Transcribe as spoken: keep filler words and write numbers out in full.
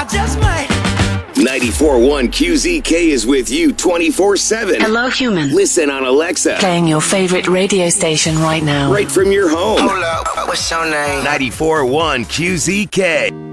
I just might. ninety-four point one Q Z K is with you twenty-four seven. Hello, human. Listen on Alexa. Playing your favorite radio station right now. Right from your home. Hold up, what's your name? ninety-four point one Q Z K.